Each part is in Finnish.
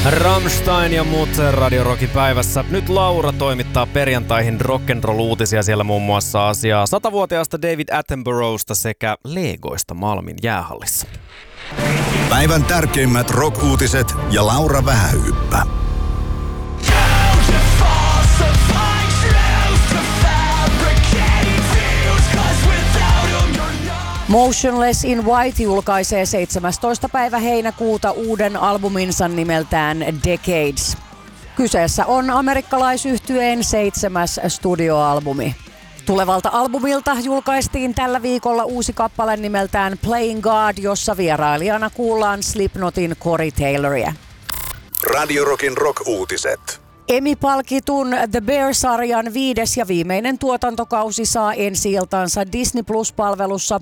Rammstein ja muut Radio Rockin päivässä. Nyt Laura toimittaa perjantaihin rock'n'roll-uutisia, siellä muun muassa asiaa 100-vuotiaasta David Attenboroughsta sekä Legoista Malmin jäähallissa. Päivän tärkeimmät rock-uutiset ja Laura Vähähyyppä. Motionless in White julkaisee 17. päivä heinäkuuta uuden albuminsa nimeltään Decades. Kyseessä on amerikkalaisyhtyeen 7. studioalbumi. Tulevalta albumilta julkaistiin tällä viikolla uusi kappale nimeltään Playing God, jossa vierailijana kuullaan Slipknotin Corey Tayloria. Radio Rockin rock-uutiset. Emmy-palkitun The Bear-sarjan 5. ja viimeinen tuotantokausi saa ensi-iltansa Disney Plus-palvelussa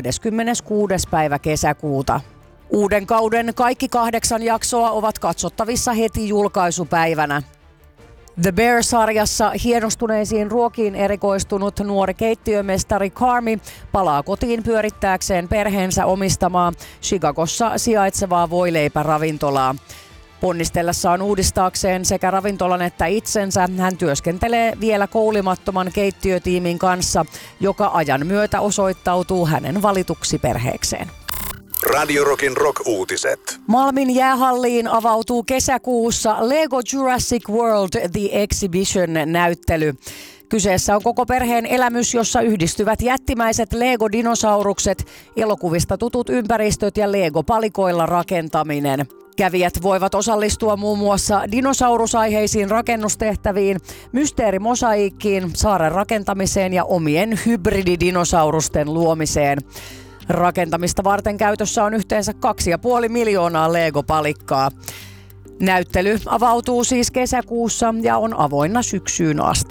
26. päivä kesäkuuta. Uuden kauden kaikki 8 jaksoa ovat katsottavissa heti julkaisupäivänä. The Bear-sarjassa hienostuneisiin ruokiin erikoistunut nuori keittiömestari Carmy palaa kotiin pyörittääkseen perheensä omistamaa Chicagossa sijaitsevaa voileipäravintolaa. Ponnistellessaan uudistaakseen sekä ravintolan että itsensä hän työskentelee vielä koulimattoman keittiötiimin kanssa, joka ajan myötä osoittautuu hänen valituksi perheekseen. Radio Rockin rock-uutiset. Malmin jäähalliin avautuu kesäkuussa Lego Jurassic World The Exhibition-näyttely. Kyseessä on koko perheen elämys, jossa yhdistyvät jättimäiset Lego-dinosaurukset, elokuvista tutut ympäristöt ja Lego-palikoilla rakentaminen. Kävijät voivat osallistua muun muassa dinosaurusaiheisiin rakennustehtäviin, mysteerimosaiikkiin, saaren rakentamiseen ja omien hybrididinosaurusteen luomiseen. Rakentamista varten käytössä on yhteensä 2,5 miljoonaa Lego-palikkaa. Näyttely avautuu siis kesäkuussa ja on avoinna syksyyn asti.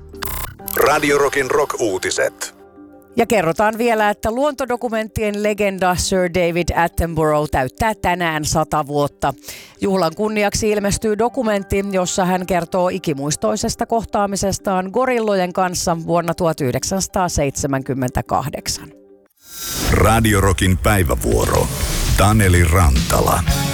Radio Rockin rock-uutiset. Ja kerrotaan vielä, että luontodokumenttien legenda Sir David Attenborough täyttää tänään 100 vuotta. Juhlan kunniaksi ilmestyy dokumentti, jossa hän kertoo ikimuistoisesta kohtaamisestaan gorillojen kanssa vuonna 1978. Radio Rockin päivävuoro. Taneli Rantala.